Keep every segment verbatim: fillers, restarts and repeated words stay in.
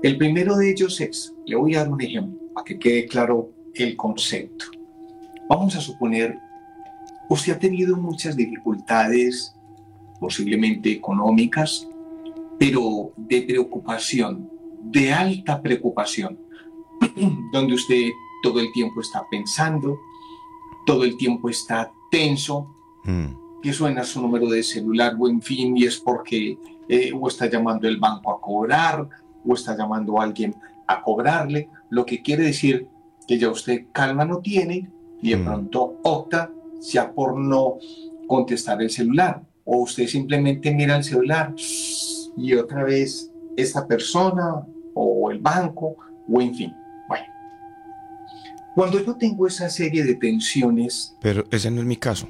El primero de ellos es, le voy a dar un ejemplo para que quede claro el concepto. Vamos a suponer, usted ha tenido muchas dificultades, posiblemente económicas, pero de preocupación, de alta preocupación, donde usted todo el tiempo está pensando, todo el tiempo está tenso, mm. que suena su número de celular o en fin, y es porque eh, o está llamando el banco a cobrar, o está llamando a alguien a cobrarle, lo que quiere decir que ya usted calma no tiene y de mm. pronto opta ya por no contestar el celular, o usted simplemente mira el celular y otra vez esta persona o el banco o en fin. Bueno, cuando yo tengo esa serie de tensiones... Pero ese no es mi caso.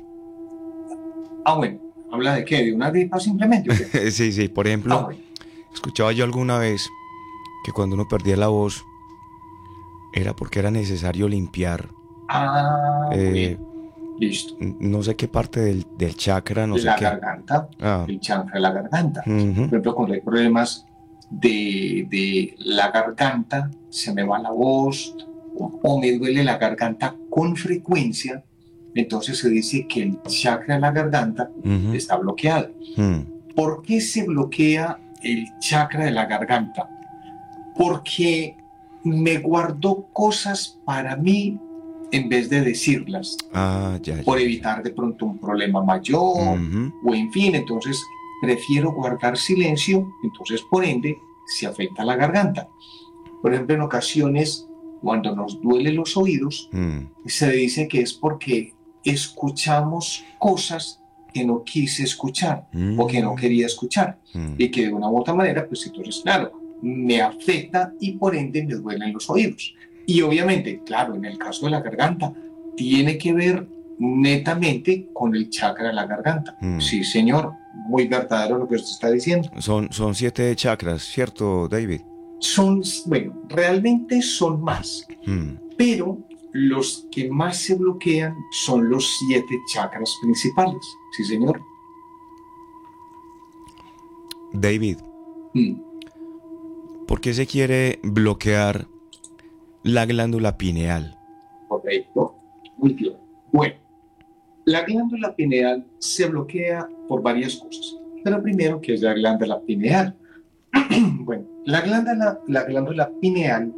Ah, bueno, ¿habla de qué? ¿De una gripa simplemente? ¿O qué? Sí, sí, por ejemplo, ah, bueno. Escuchaba yo alguna vez que cuando uno perdía la voz era porque era necesario limpiar. Ah, eh, bueno. Listo. No sé qué parte del, del chakra, no de sé la qué. garganta, ah. el chakra de la garganta. Uh-huh. Por ejemplo, cuando hay problemas de, de la garganta, se me va la voz o, o me duele la garganta con frecuencia, entonces se dice que el chakra de la garganta uh-huh. está bloqueado. Uh-huh. ¿Por qué se bloquea el chakra de la garganta? Porque me guardo cosas para mí en vez de decirlas, ah, ya, ya, por evitar de pronto un problema mayor, uh-huh. o en fin, entonces prefiero guardar silencio, entonces por ende se afecta la garganta. Por ejemplo, en ocasiones, cuando nos duelen los oídos, uh-huh. se dice que es porque escuchamos cosas que no quise escuchar, uh-huh. o que no quería escuchar, uh-huh. y que de una u otra manera, pues entonces, claro, me afecta y por ende me duelen los oídos. Y obviamente, claro, en el caso de la garganta, tiene que ver netamente con el chakra de la garganta. Mm. Sí, señor, muy verdadero lo que usted está diciendo. Son, son siete chakras, ¿cierto, David? Son, bueno, realmente son más, mm. pero los que más se bloquean son los siete chakras principales. Sí, señor. David, mm. ¿por qué se quiere bloquear la glándula pineal? Correcto, muy bien. Bueno, la glándula pineal se bloquea por varias cosas. Pero primero, ¿qué es la glándula pineal? Bueno, la glándula, la glándula pineal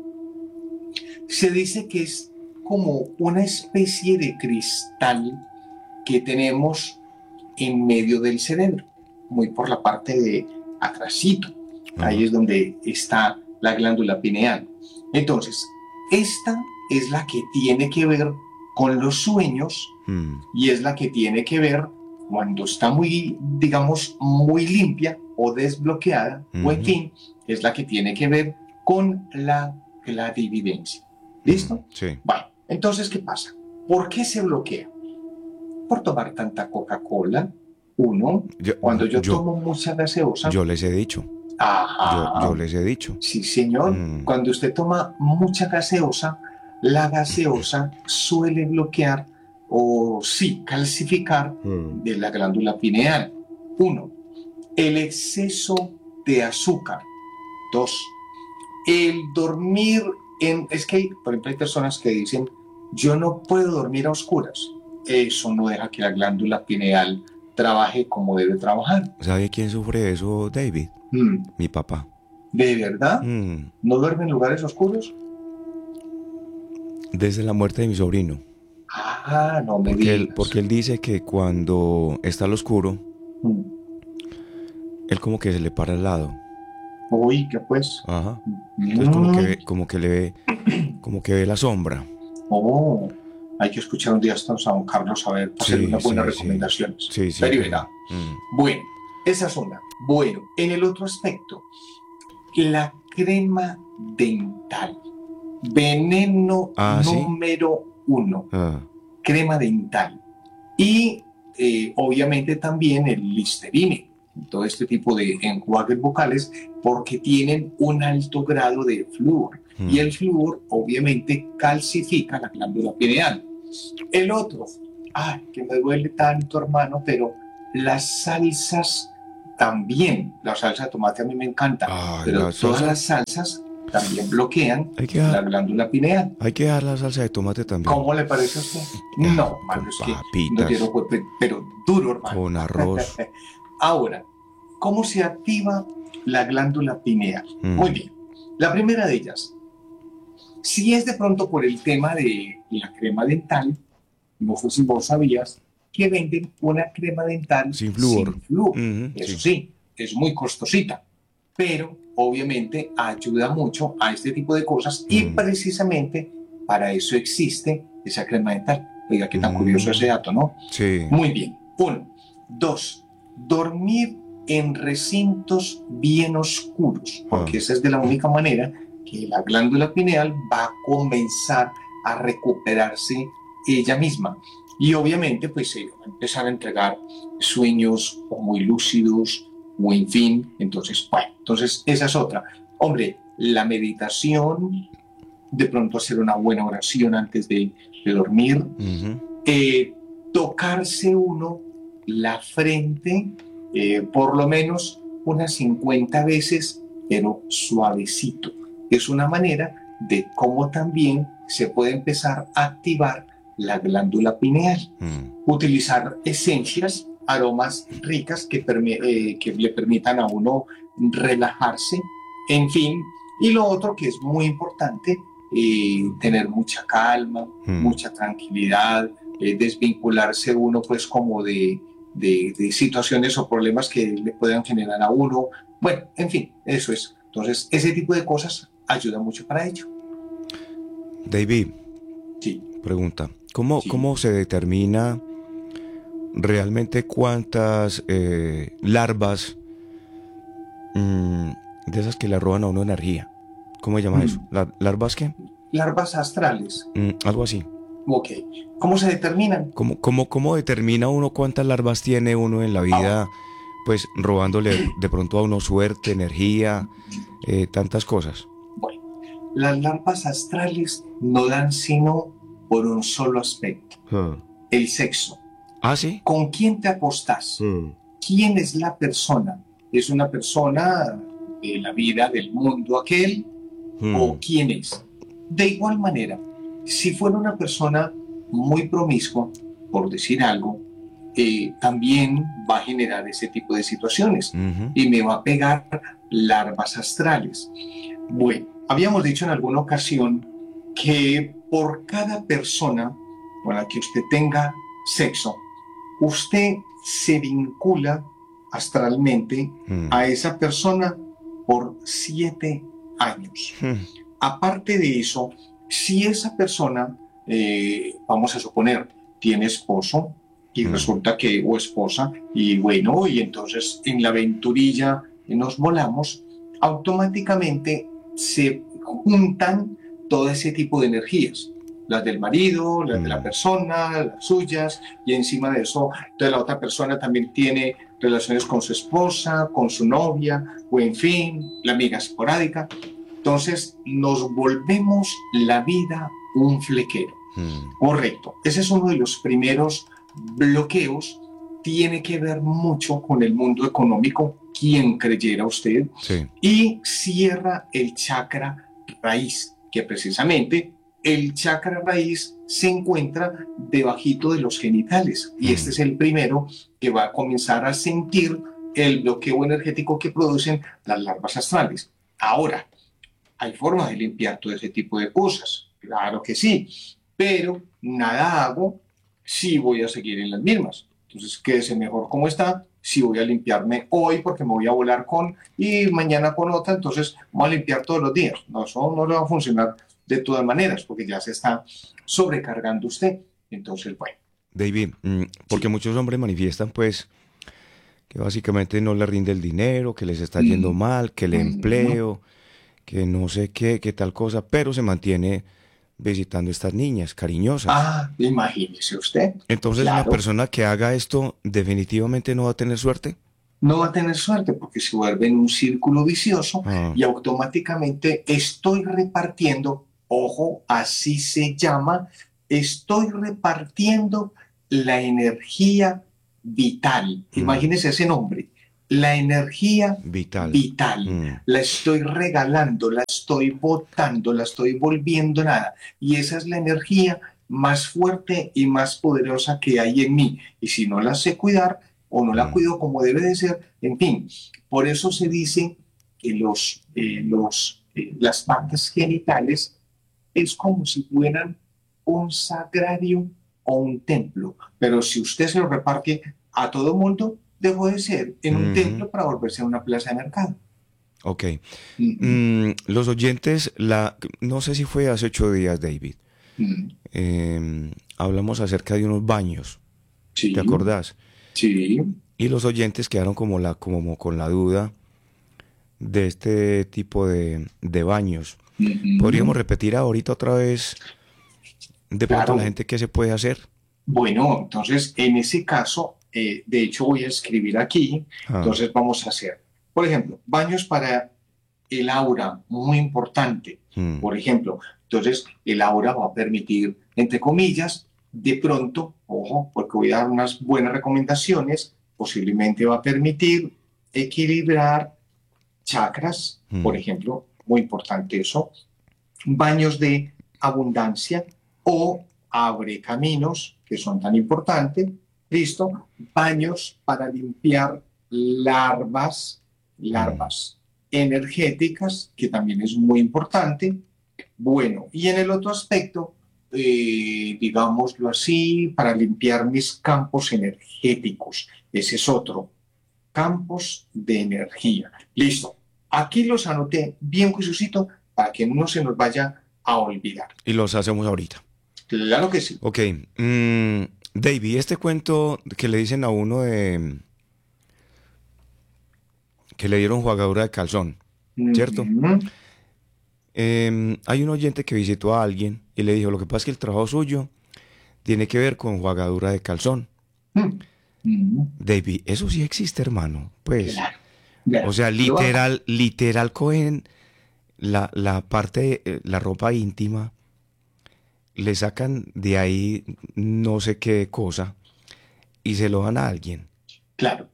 se dice que es como una especie de cristal que tenemos en medio del cerebro, muy por la parte de atrásito. Uh-huh. Ahí es donde está la glándula pineal. Entonces, esta es la que tiene que ver con los sueños mm. y es la que tiene que ver cuando está muy, digamos, muy limpia o desbloqueada, mm-hmm. o en fin, es la que tiene que ver con la clarividencia. ¿Listo? Mm, sí. Bueno, entonces, ¿qué pasa? ¿Por qué se bloquea? Por tomar tanta Coca-Cola, uno, yo, cuando yo, yo tomo mucha gaseosa. Yo les he dicho. Ajá. Yo, yo les he dicho. Sí, señor. Mm. Cuando usted toma mucha gaseosa, la gaseosa suele bloquear o sí, calcificar mm. de la glándula pineal. Uno, el exceso de azúcar. Dos, el dormir en... Es que, por ejemplo, hay personas que dicen, yo no puedo dormir a oscuras. Eso no deja que la glándula pineal trabaje como debe trabajar. ¿Sabe quién sufre eso, David? Mm. Mi papá. ¿De verdad? Mm. ¿No duerme en lugares oscuros? Desde la muerte de mi sobrino. Ah, no me porque digas. Él, porque él dice que cuando está al oscuro, mm. él como que se le para al lado. Uy, ¿qué pues? Ajá. Entonces mm. como que ve, como que le ve, como que ve la sombra. Oh, hay que escuchar un día hasta a don Carlos a ver, para sí, hacer unas buenas sí, recomendaciones. Sí, sí. Pero verá. Mm. Bueno, esa es una. Bueno, en el otro aspecto, la crema dental. Veneno ah, número ¿sí? uno. Ah. Crema dental. Y eh, obviamente también el Listerine. Todo este tipo de enjuagues bucales porque tienen un alto grado de flúor. Mm. Y el flúor obviamente calcifica la glándula pineal. El otro, ay, que me duele tanto, hermano, pero las salsas también. La salsa de tomate a mí me encanta, ay, pero la todas salsa. las salsas también bloquean Hay que la dar, glándula pineal. hay que dar la salsa de tomate también. ¿Cómo le parece a usted? Ya, No, hermano, con es que no papitas, quiero, pues, pero duro, hermano. con arroz. Ahora, ¿cómo se activa la glándula pineal? Mm. Muy bien. La primera de ellas, si es de pronto por el tema de la crema dental, no sé si vos sabías que venden una crema dental Sin flúor. sin flúor. Ujú, Eso sí. sí, es muy costosita, pero obviamente ayuda mucho a este tipo de cosas y Mm. precisamente para eso existe esa crema dental. Oiga, qué tan Mm. curioso ese dato, ¿no? Sí. Muy bien. Uno. Dos. Dormir en recintos bien oscuros, porque Ah. esa es de la única manera que la glándula pineal va a comenzar a recuperarse ella misma. Y obviamente, pues se va a empezar a entregar sueños o muy lúcidos o en fin. Entonces, bueno, entonces esa es otra. Hombre, la meditación, de pronto hacer una buena oración antes de, de dormir, Ujú. eh, tocarse uno la frente eh, por lo menos unas cincuenta veces, pero suavecito. Es una manera de cómo también se puede empezar a activar la glándula pineal. Mm. Utilizar esencias, aromas ricas que, permi- eh, que le permitan a uno relajarse, en fin. Y lo otro que es muy importante, eh, tener mucha calma, Mm. mucha tranquilidad, eh, desvincularse uno pues como de, de, de situaciones o problemas que le puedan generar a uno. Bueno, en fin, eso es. Entonces, ese tipo de cosas ayuda mucho para ello. David, Sí, pregunta, ¿cómo, sí. cómo se determina realmente cuántas eh, larvas mm, de esas que le roban a uno energía? ¿Cómo se llama eso? Mm. ¿La- ¿Larvas qué? Larvas astrales. Mm, algo así. Ok. ¿Cómo se determinan? ¿Cómo, cómo, cómo determina uno cuántas larvas tiene uno en la vida? Pues robándole de pronto a uno suerte, energía, eh, tantas cosas. Bueno, las larvas astrales no dan sino por un solo aspecto, Ah, el sexo. ¿Ah, sí? ¿Con quién te acostás? Mm. ¿Quién es la persona? ¿Es una persona de la vida, del mundo aquel? Mm. ¿O quién es? De igual manera, si fuera una persona muy promiscua, por decir algo, eh, también va a generar ese tipo de situaciones Ujú. y me va a pegar larvas astrales. Bueno, habíamos dicho en alguna ocasión que por cada persona con la que usted tenga sexo, usted se vincula astralmente Mm. a esa persona por siete años. Mm. Aparte de eso, si esa persona, eh, vamos a suponer, tiene esposo y Mm. resulta que, o esposa, y bueno, y entonces en la aventurilla nos volamos, automáticamente se juntan todo ese tipo de energías. Las del marido, las de la Mm. persona, las suyas, y encima de eso, entonces la otra persona también tiene relaciones con su esposa, con su novia, o en fin, la amiga esporádica. Entonces nos volvemos la vida un flequero. Mm. Correcto. Ese es uno de los primeros bloqueos. Tiene que ver mucho con el mundo económico, quien creyera usted, Sí. y cierra el chakra raíz, que precisamente el chakra raíz se encuentra debajito de los genitales. Y Mm. este es el primero que va a comenzar a sentir el bloqueo energético que producen las larvas astrales. Ahora, hay formas de limpiar todo ese tipo de cosas, claro que sí, pero nada hago si voy a seguir en las mismas. Entonces, quédese mejor como está, si voy a limpiarme hoy porque me voy a volar con y mañana con otra, entonces voy a limpiar todos los días. No, eso no le va a funcionar de todas maneras porque ya se está sobrecargando usted. Entonces, bueno, David, mm, porque sí. muchos hombres manifiestan pues que básicamente no le rinde el dinero, que les está yendo Mm, mal, que el mm, empleo, que no sé qué, qué tal cosa, pero se mantiene visitando estas niñas cariñosas. Ah, imagínese usted. Entonces, una Claro. persona que haga esto definitivamente no va a tener suerte. No va a tener suerte porque se vuelve en un círculo vicioso Ah, y automáticamente estoy repartiendo, ojo, así se llama, estoy repartiendo la energía vital. mm, Imagínese ese nombre, la energía Vital. vital, Mm. la estoy regalando, la estoy botando, la estoy volviendo nada. Y esa es la energía más fuerte y más poderosa que hay en mí. Y si no la sé cuidar o no la Mm. cuido como debe de ser, en fin, por eso se dice que los, eh, los, eh, las partes genitales es como si fueran un sagrario o un templo. Pero si usted se lo reparte a todo mundo, dejó de ser en un Ujú. templo para volverse a una plaza de mercado. Ok. Ujú, Mm, los oyentes, la, no sé si fue hace ocho días, David, ujú. eh, hablamos acerca de unos baños, ¿te Sí, acordás? sí, Y los oyentes quedaron como, la, como con la duda de este tipo de, de baños. ¿Podríamos ujú. repetir ahorita otra vez de pronto a la Claro. gente qué se puede hacer? Bueno, entonces en ese caso, eh, de hecho voy a escribir aquí, Ah, entonces vamos a hacer, por ejemplo, baños para el aura, muy importante, mm, por ejemplo, entonces el aura va a permitir, entre comillas, de pronto, ojo, porque voy a dar unas buenas recomendaciones, posiblemente va a permitir equilibrar chakras, por mm, ejemplo, muy importante eso, baños de abundancia o abre caminos, que son tan importantes, listo, baños para limpiar larvas, mm. larvas energéticas, que también es muy importante. Bueno, y en el otro aspecto, eh, digámoslo así, para limpiar mis campos energéticos, ese es otro, campos de energía. Listo. Aquí los anoté bien juiciosito para que no se nos vaya a olvidar. Y los hacemos ahorita. Claro que sí. Ok. mm, David, este cuento que le dicen a uno de que le dieron jugadura de calzón, ¿cierto? Ujú, Eh, hay un oyente que visitó a alguien y le dijo, lo que pasa es que el trabajo suyo tiene que ver con jugadura de calzón. ujú. David, eso sí existe, hermano. Pues, Claro. o Claro. sea, Lo va a contar. literal, literal cogen la, la parte, eh, la ropa íntima, le sacan de ahí no sé qué cosa y se lo dan a alguien. Claro.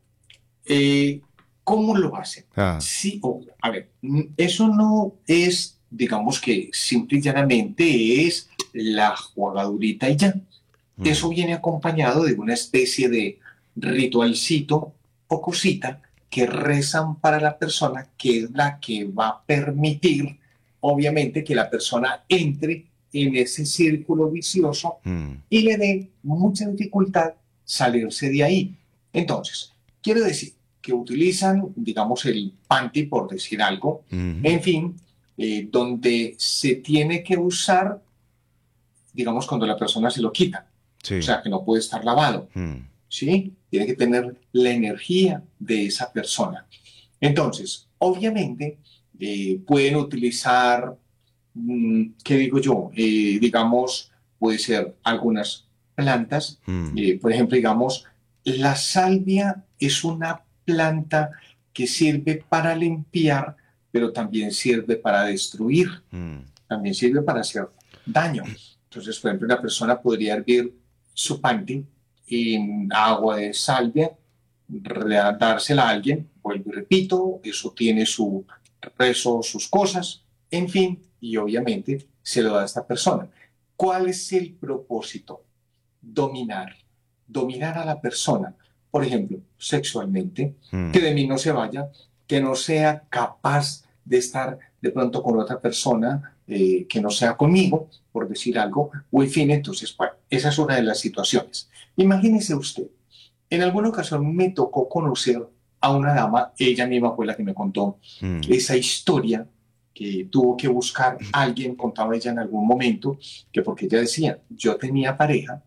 Eh, ¿Cómo lo hacen? Ah, Sí, o, a ver, mm, eso no es, digamos que simple y llanamente es la jugadurita y ya. Eso mm, viene acompañado de una especie de ritualcito o cosita que rezan para la persona, que es la que va a permitir, obviamente, que la persona entre en ese círculo vicioso mm, y le dé mucha dificultad salirse de ahí. Entonces, quiero decir que utilizan, digamos, el panty, por decir algo, mhm, en fin, eh, donde se tiene que usar, digamos, cuando la persona se lo quita. O sí, sea, que no puede estar lavado, mm, ¿sí? Tiene que tener la energía de esa persona. Entonces, obviamente, eh, pueden utilizar, mm, ¿qué digo yo? Eh, digamos, puede ser algunas plantas. mm, Eh, por ejemplo, digamos, la salvia es una planta que sirve para limpiar, pero también sirve para destruir, mm, también sirve para hacer daño. Entonces, por ejemplo, una persona podría hervir su panty en agua de salvia, dársela a alguien, vuelvo y repito, eso tiene su rezo, sus cosas, en fin, y obviamente se lo da a esta persona. ¿Cuál es el propósito? Dominar, dominar a la persona, por ejemplo, sexualmente, que mm. de mí no se vaya, que no sea capaz de estar de pronto con otra persona, eh, que no sea conmigo, por decir algo, o en fin, entonces, bueno, esa es una de las situaciones. Imagínese usted, en alguna ocasión me tocó conocer a una dama, ella misma fue la que me contó Mm, esa historia, que tuvo que buscar a alguien, contaba ella en algún momento, que porque ella decía, yo tenía pareja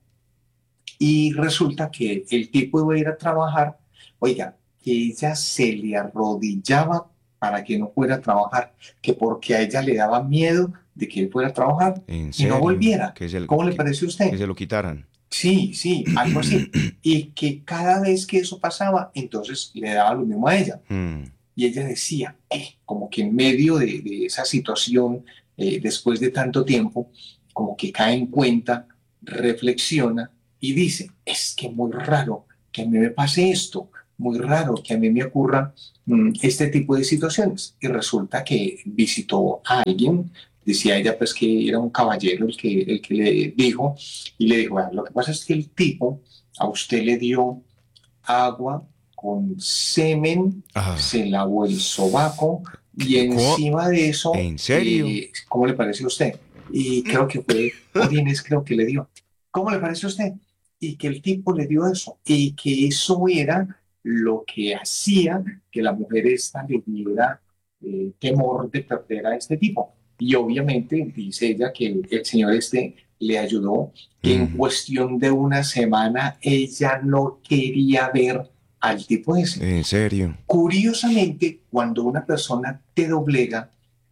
y resulta que el tipo iba a ir a trabajar, oiga, que ella se le arrodillaba para que no fuera a trabajar, que porque a ella le daba miedo de que él fuera a trabajar ¿en y no serio? volviera. Que se, ¿Cómo le que, parece a que usted? se lo quitaran. Sí, sí, algo así. Y que cada vez que eso pasaba, entonces le daba lo mismo a ella. Mm, Y ella decía, eh, como que en medio de, de esa situación, eh, después de tanto tiempo, como que cae en cuenta, reflexiona y dice, es que muy raro que a mí me pase esto, muy raro que a mí me ocurra mm, este tipo de situaciones. Y resulta que visitó a alguien, decía ella pues que era un caballero el que, el que le dijo, y le dijo, "Vea, lo que pasa es que el tipo a usted le dio agua con semen, Ah, se lavó el sobaco y ¿qué? ¿Cómo? encima de eso, ¿En serio? eh, ¿cómo le parece a usted? Y creo que fue orines, creo que le dio. ¿Cómo le parece a usted? Y que el tipo le dio eso y que eso era lo que hacía que la mujer esta le diera eh, temor de perder a este tipo. Y obviamente dice ella que el, el señor este le ayudó, que en Mm, cuestión de una semana ella no quería ver al tipo ese. ¿en serio? Curiosamente, cuando una persona te doblega,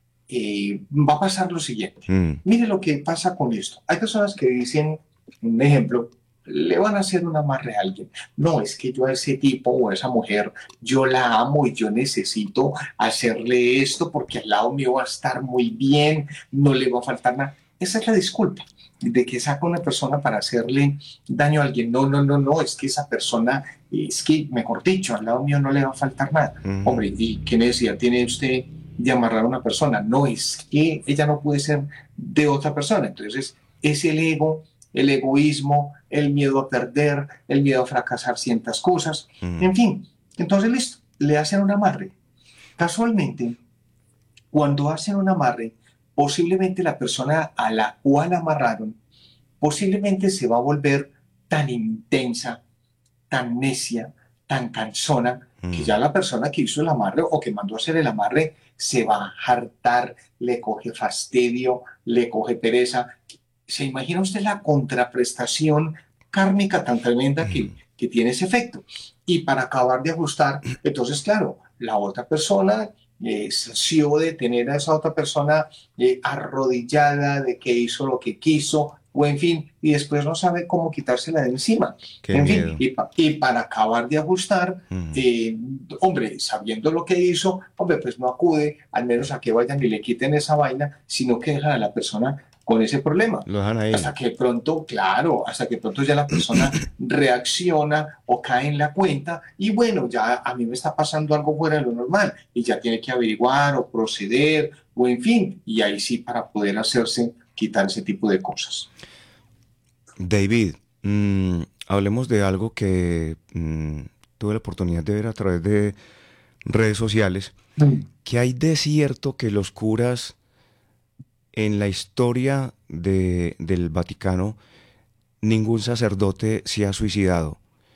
eh, va a pasar lo siguiente. Mm, Mire lo que pasa con esto. Hay personas que dicen, un ejemplo, le van a hacer un amarre a alguien. No, es que yo a ese tipo o a esa mujer, yo la amo y yo necesito hacerle esto porque al lado mío va a estar muy bien, no le va a faltar nada. Esa es la disculpa de que saca una persona para hacerle daño a alguien. No, no, no, no, es que esa persona, es que, mejor dicho, al lado mío no le va a faltar nada. mm, Hombre, ¿y qué necesidad tiene usted de amarrar a una persona? No, es que ella no puede ser de otra persona. Entonces, es el ego, el egoísmo, el miedo a perder, el miedo a fracasar ciertas cosas, mm. en fin. Entonces, listo, le hacen un amarre. Casualmente, cuando hacen un amarre, posiblemente la persona a la cual amarraron, posiblemente se va a volver tan intensa, tan necia, tan cansona, que Mm, ya la persona que hizo el amarre o que mandó a hacer el amarre se va a hartar, le coge fastidio, le coge pereza. ¿Se imagina usted la contraprestación kármica tan tremenda que, mm, que tiene ese efecto? Y para acabar de ajustar, entonces, claro, la otra persona eh, sació de tener a esa otra persona eh, arrodillada, de que hizo lo que quiso, o en fin, y después no sabe cómo quitársela de encima. qué En fin, miedo. y, pa- y para acabar de ajustar, Mm, eh, hombre, sabiendo lo que hizo, hombre, pues no acude, al menos a que vayan y le quiten esa vaina, sino que dejan a la persona con ese problema. lo dejan ahí. Hasta que pronto, claro, hasta que pronto ya la persona reacciona o cae en la cuenta y bueno, ya a mí me está pasando algo fuera de lo normal y ya tiene que averiguar o proceder o en fin, y ahí sí para poder hacerse quitar ese tipo de cosas. David, mm, hablemos de algo que mm, tuve la oportunidad de ver a través de redes sociales, Mm. que hay de cierto que los curas en la historia de- del Vaticano, ningún sacerdote se ha suicidado.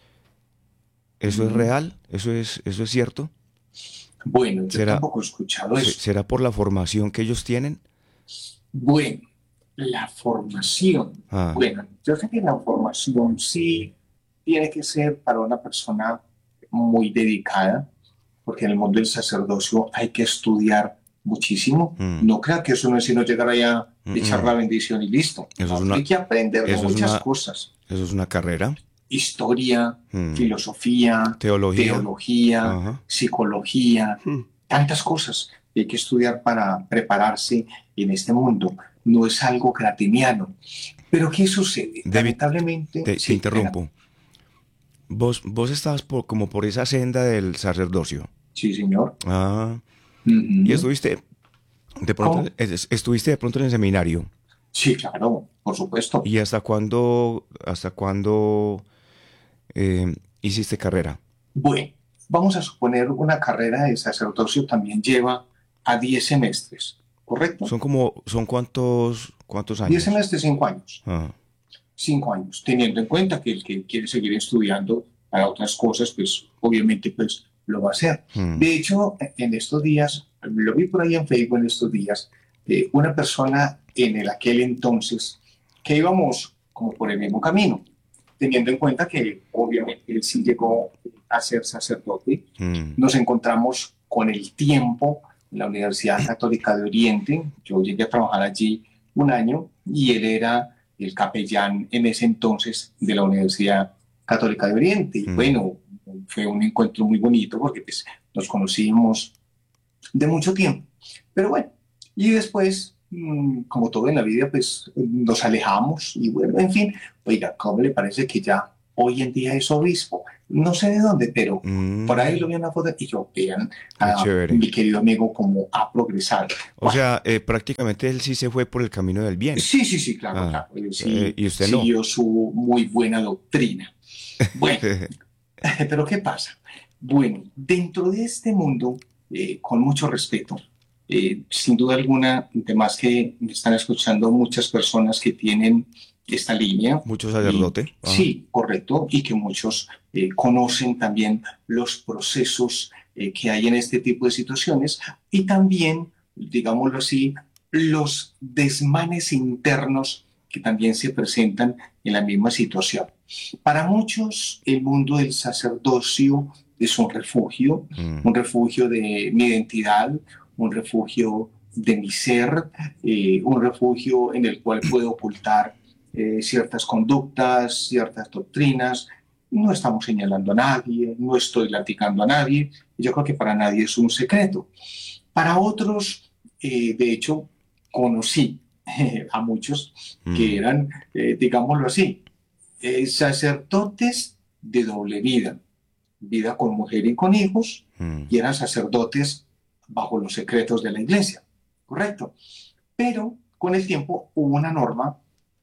¿Eso es Mm. real? ¿Eso es, eso es cierto? Bueno, yo ¿Será, tampoco he escuchado se- eso. será por la formación que ellos tienen? Bueno, la formación. Ah, Bueno, yo sé que la formación sí tiene que ser para una persona muy dedicada, porque en el mundo del sacerdocio hay que estudiar muchísimo. mm, No crea que eso no es sino llegar allá, mm, echar la mm. bendición y listo. Eso es No, una, hay que aprender de eso es muchas una, cosas. eso es una carrera. Historia, Mm. filosofía, Teología. teología, Ajá. psicología, Mm. tantas cosas que hay que estudiar para prepararse en este mundo. No es algo gratiniano. Pero ¿qué sucede? David, Lamentablemente, te, te sí, pena. interrumpo. Vos, vos estabas por, como por esa senda del sacerdocio. Sí, señor. Ah, y Ujú. estuviste de pronto, ¿Cómo? es- estuviste de pronto en el seminario. Sí, claro, por supuesto. ¿Y hasta cuándo, hasta cuándo eh, hiciste carrera? Bueno, vamos a suponer una carrera de sacerdocio también lleva a diez semestres, ¿correcto? Son como, son cuántos, cuántos Diez años. semestres, cinco años. Ah, Cinco años, teniendo en cuenta que el que quiere seguir estudiando para otras cosas, pues obviamente pues lo va a hacer. mm, De hecho, en estos días, lo vi por ahí en Facebook en estos días, eh, una persona en el aquel entonces que íbamos como por el mismo camino, teniendo en cuenta que obviamente él sí llegó a ser sacerdote. mm, Nos encontramos con el tiempo en la Universidad Católica de Oriente. Yo llegué a trabajar allí un año y él era el capellán en ese entonces de la Universidad Católica de Oriente. Y mm. bueno, fue un encuentro muy bonito porque pues, nos conocimos de mucho tiempo. Pero bueno, y después, mmm, como todo en la vida, pues nos alejamos y bueno, en fin, oiga, ¿cómo le parece que ya hoy en día es obispo. No sé de dónde, pero por ahí Mm, lo vi en una foto y yo, vean qué a chévere. mi querido amigo cómo ha progresado. O Bueno, sea, eh, prácticamente él sí se fue por el camino del bien. sí, sí, sí, claro, Ah, claro. Él eh, sí y usted no. siguió su muy buena doctrina. Bueno, pero ¿qué pasa? Bueno, dentro de este mundo, eh, con mucho respeto, eh, sin duda alguna, además que me están escuchando muchas personas que tienen esta línea, Mucho y sacerdote. Ajá. sí, correcto, y que muchos eh, conocen también los procesos eh, que hay en este tipo de situaciones y también, digámoslo así, los desmanes internos que también se presentan en la misma situación. Para muchos, el mundo del sacerdocio es un refugio, Mm, un refugio de mi identidad, un refugio de mi ser, eh, un refugio en el cual puedo ocultar eh, ciertas conductas, ciertas doctrinas. No estamos señalando a nadie, no estoy latigando a nadie. Yo creo que para nadie es un secreto. Para otros, eh, de hecho, conocí eh, a muchos que mm, eran, eh, digámoslo así, eh, sacerdotes de doble vida, vida con mujer y con hijos, mm, y eran sacerdotes bajo los secretos de la iglesia, ¿correcto? Pero con el tiempo hubo una norma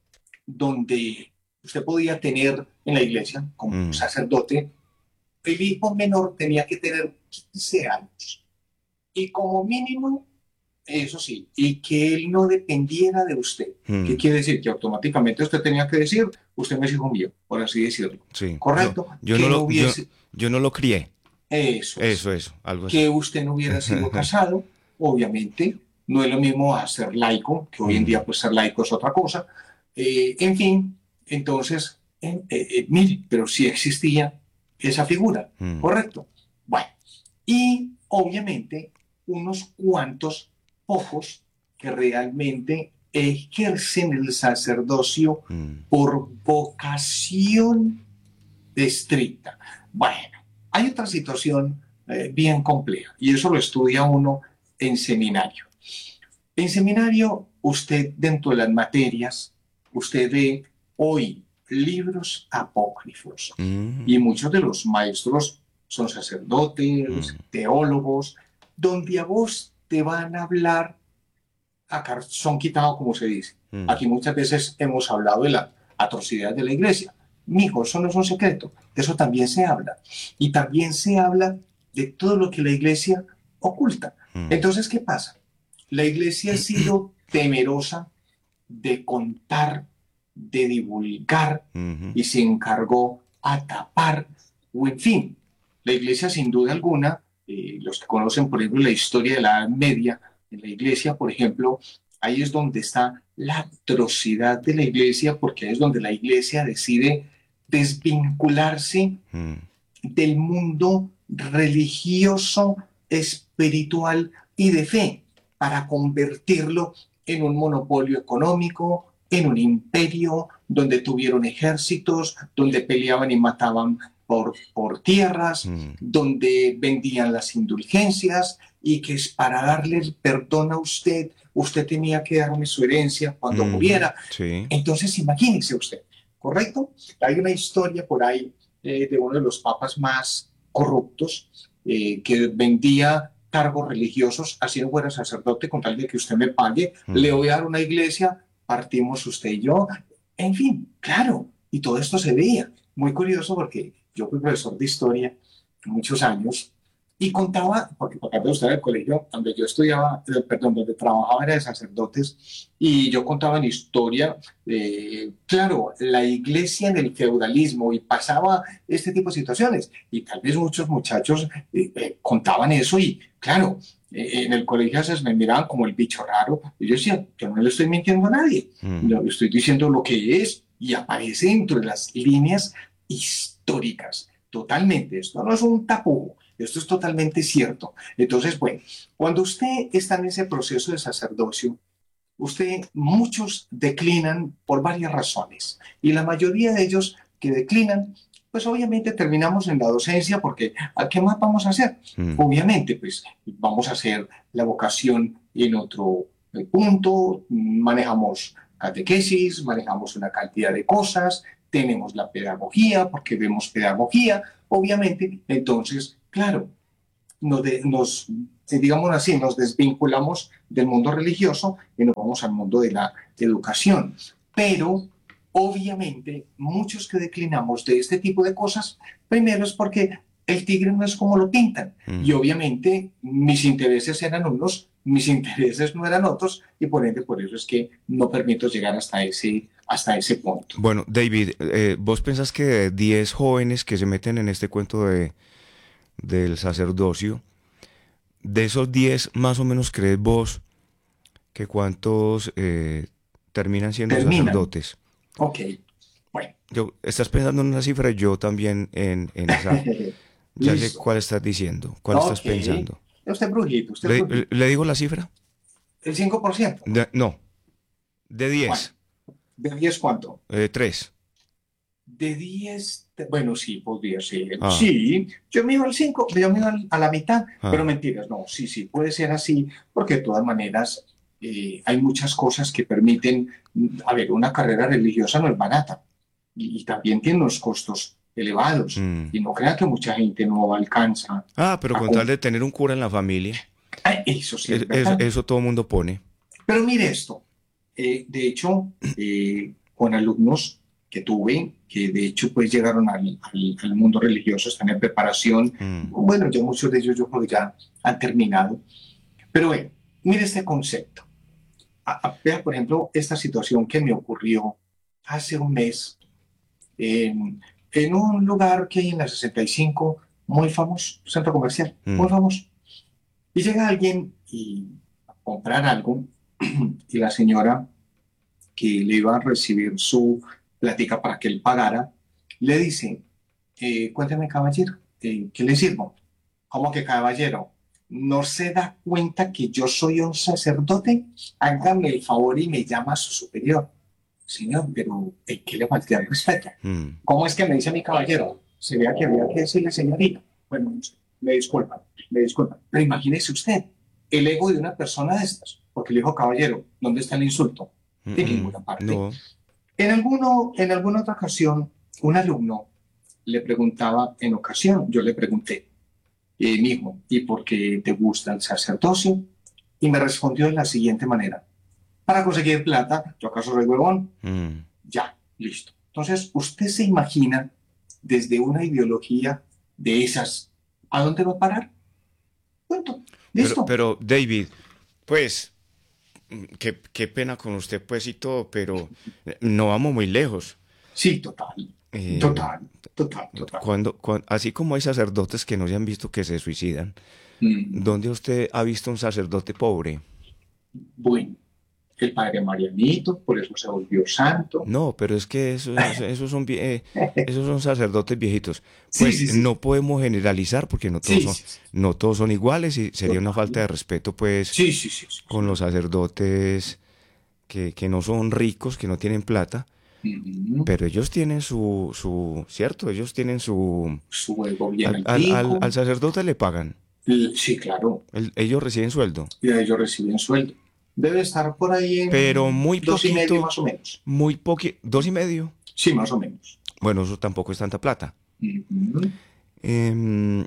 donde usted podía tener en la iglesia, como mm, sacerdote, el hijo menor tenía que tener quince años, y como mínimo eso sí, y que él no dependiera de usted. ¿Qué mm. quiere decir? Que automáticamente usted tenía que decir, usted no es hijo mío, por así decirlo. Sí. Yo, ¿Correcto? yo no Que no lo, yo, hubiese, yo no lo crié. eso es, Eso, eso, algo así. que usted no hubiera sido casado, obviamente, no es lo mismo a ser laico, que hoy en Mm, día pues ser laico es otra cosa. Eh, en fin, entonces, eh, eh, eh, mire, pero sí existía esa figura, mm, ¿correcto? Bueno, y obviamente unos cuantos pocos que realmente ejercen el sacerdocio mm, por vocación estricta. Bueno, hay otra situación eh, bien compleja y eso lo estudia uno en seminario. En seminario, usted dentro de las materias, usted ve hoy libros apócrifos y mm, muchos de los maestros son mm, sacerdotes, teólogos, donde a vos te van a hablar a calzón quitado, como se dice. mm, Aquí muchas veces hemos hablado de la atrocidad de la iglesia. Mijo, eso no es un secreto, de eso también se habla. Y también se habla de todo lo que la iglesia oculta. mm, Entonces, ¿qué pasa? La iglesia ha sido temerosa de contar, de divulgar mhm, y se encargó a tapar, o en fin, la iglesia sin duda alguna, eh, los que conocen por ejemplo la historia de la Edad Media, en la iglesia por ejemplo, ahí es donde está la atrocidad de la iglesia, porque ahí es donde la iglesia decide desvincularse mm, del mundo religioso, espiritual y de fe para convertirlo en un monopolio económico, en un imperio donde tuvieron ejércitos, donde peleaban y mataban por, por tierras, mm, donde vendían las indulgencias y que es para darle el perdón a usted, usted tenía que darme su herencia cuando mhm, muriera. sí. Entonces, imagínese usted, ¿correcto? Hay una historia por ahí eh, de uno de los papas más corruptos eh, que vendía cargos religiosos, así no fuera sacerdote, con tal de que usted me pague, le Mm, voy a dar una iglesia, partimos usted y yo. En fin, claro, y todo esto se veía. Muy curioso porque yo fui profesor de historia muchos años y contaba, porque por ejemplo usted en el colegio donde yo estudiaba, eh, perdón, donde trabajaba era de sacerdotes, y yo contaba en historia, eh, claro, la iglesia en el feudalismo y pasaba este tipo de situaciones. Y tal vez muchos muchachos eh, eh, contaban eso y, claro, eh, en el colegio se me miraban como el bicho raro. Y yo decía, yo no le estoy mintiendo a nadie, mm, yo le estoy diciendo lo que es y aparece dentro de las líneas históricas. Totalmente, esto no es un tapujo, esto es totalmente cierto. Entonces, bueno, cuando usted está en ese proceso de sacerdocio, usted, muchos declinan por varias razones y la mayoría de ellos que declinan, pues obviamente terminamos en la docencia porque ¿a qué más vamos a hacer? mm, Obviamente, pues vamos a hacer la vocación en otro eh, punto, manejamos catequesis, manejamos una cantidad de cosas, tenemos la pedagogía, porque vemos pedagogía, obviamente. Entonces, claro, nos, de, nos digamos así, nos desvinculamos del mundo religioso y nos vamos al mundo de la educación. Pero, obviamente, muchos que declinamos de este tipo de cosas, primero es porque el tigre no es como lo pintan. Mm. Y obviamente mis intereses eran unos, mis intereses no eran otros, y por ende, por eso es que no permito llegar hasta ese, hasta ese punto. Bueno, David, eh, ¿vos pensás que de diez jóvenes que se meten en este cuento de, del sacerdocio, de esos diez, más o menos crees vos que cuántos eh, terminan siendo Terminan. sacerdotes? Ok, bueno. Yo, estás pensando en una cifra, yo también en, en esa. Ya sé cuál estás diciendo, cuál okay. estás pensando. Usted brujito, usted ¿Le, brujito. ¿Le digo la cifra? ¿El cinco por ciento? De, no, de diez. Bueno, ¿de diez cuánto? Eh, tres. De diez, bueno, sí, podría ser. Ah. Sí, yo me iba al cinco, yo me iba a la mitad, ah. pero mentiras, no, sí, sí, puede ser así, porque de todas maneras eh, hay muchas cosas que permiten, a ver, una carrera religiosa no es barata, y, y también tiene unos costos elevados, mm. y no crea que mucha gente no alcanza. Ah, pero con tal de tener un cura en la familia. Ay, eso sí, es, eso, eso todo el mundo pone. Pero mire esto, eh, de hecho, eh, con alumnos que tuve, que de hecho pues llegaron al, al, al mundo religioso, están en preparación, mm. bueno, ya muchos de ellos yo creo que ya han terminado, pero bueno, mire este concepto. A, a, vea, por ejemplo, esta situación que me ocurrió hace un mes, en, en un lugar que hay en la sesenta y cinco, muy famoso, centro comercial, mm. muy famoso. Y llega alguien y a comprar algo, y la señora que le iba a recibir su plática para que él pagara, le dice, eh, cuénteme, caballero, eh, ¿qué le sirvo? ¿Cómo que caballero? ¿No se da cuenta que yo soy un sacerdote? Hágame el favor y me llama a su superior. Señor, pero ¿en qué le falta el respeto? Mm. ¿Cómo es que me dice mi caballero? Se vea que había que decirle señorita. Bueno, me disculpan, me disculpan. Pero imagínese usted, el ego de una persona de estas, porque le dijo caballero, ¿dónde está el insulto? De mm-mm, ninguna parte. No. En, alguno, en alguna otra ocasión, un alumno le preguntaba, en ocasión, yo le pregunté, eh, mijo, ¿y por qué te gusta el sacerdocio? Y me respondió de la siguiente manera, para conseguir plata, ¿yo acaso soy huevón? Mm. Ya, listo. Entonces, ¿usted se imagina desde una ideología de esas, a dónde va a parar? Punto. Listo. Pero, pero David, pues... Qué, qué pena con usted, pues, y todo, pero no vamos muy lejos. Sí, total, eh, total, total, total. Cuando, cuando, así como hay sacerdotes que no se han visto que se suicidan, mm. ¿dónde usted ha visto un sacerdote pobre? Bueno, el padre Marianito, por eso se volvió santo. No, pero es que eso, eso, esos, son, eh, esos son sacerdotes viejitos. Pues sí, sí, sí. No podemos generalizar porque no todos, sí, son, sí, sí. No todos son iguales y sería Total. Una falta de respeto, pues, sí, sí, sí, sí, con los sacerdotes que, que no son ricos, que no tienen plata, uh-huh. pero ellos tienen su, su, ¿cierto? Ellos tienen su... Su ego bien al, al, al, al sacerdote le pagan. Sí, claro. El, ellos reciben sueldo. Y ellos reciben sueldo. Debe estar por ahí en pero muy dos poquito, y medio más o menos. Muy poquito, dos y medio. Sí, más o menos. Bueno, eso tampoco es tanta plata. Uh-huh. Eh,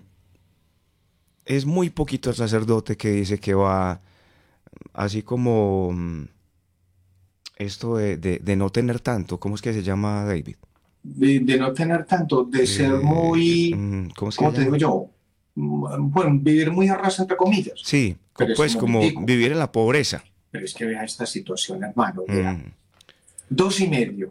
es muy poquito el sacerdote que dice que va, así como esto de, de, de no tener tanto, ¿cómo es que se llama, David? De, de no tener tanto, de eh, ser muy, ¿cómo, ¿cómo te digo yo? Bueno, vivir muy a ras, entre comillas. Sí, pues como vivir en la pobreza. Pero es que vea esta situación, hermano. Vea. Mm. Dos y medio.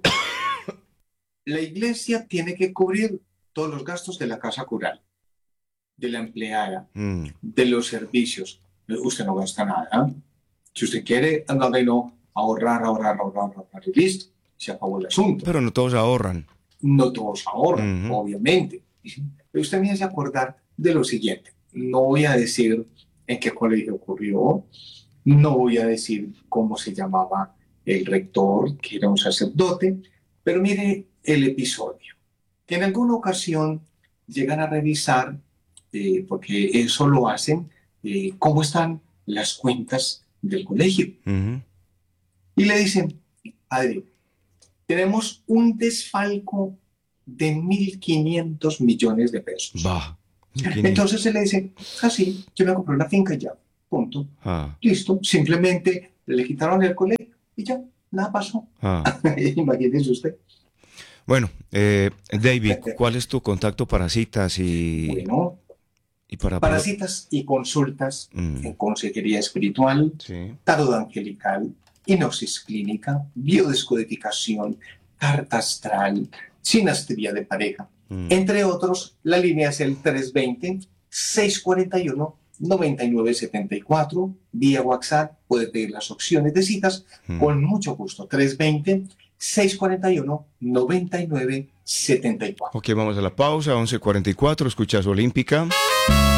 La iglesia tiene que cubrir todos los gastos de la casa cural, de la empleada, mm. de los servicios. Usted no gasta nada. Si usted quiere, anda de no ahorrar, ahorrar, ahorrar, ahorrar y listo. Se acabó el asunto. Pero no todos ahorran. No todos ahorran, mm-hmm. obviamente. Pero usted me hace acordar de lo siguiente. No voy a decir en qué colegio ocurrió. No voy a decir cómo se llamaba el rector, que era un sacerdote, pero mire el episodio. Que en alguna ocasión llegan a revisar, eh, porque eso lo hacen, eh, cómo están las cuentas del colegio. Uh-huh. Y le dicen, padre, tenemos un desfalco de mil quinientos millones de pesos. Va. Entonces se le dice, así, yo me compré una finca y ya, punto. Ah. Listo, simplemente le quitaron el colegio y ya, nada pasó. Ah. Imagínese usted. Bueno, eh, David, ¿cuál es tu contacto para citas y, Bueno, y para, para citas y consultas Mm. en consejería espiritual, Sí. tarot angelical, hipnosis clínica, biodescodificación, carta astral, sinastría de pareja, Mm. entre otros? La línea es el tres veinte, seiscientos cuarenta y uno, noventa y nueve setenta y cuatro. Vía WhatsApp puede pedir las opciones de citas Mm. con mucho gusto. tres veinte, seiscientos cuarenta y uno, noventa y nueve setenta y cuatro. Ok, vamos a la pausa, once cuarenta y cuatro, escuchas Olímpica.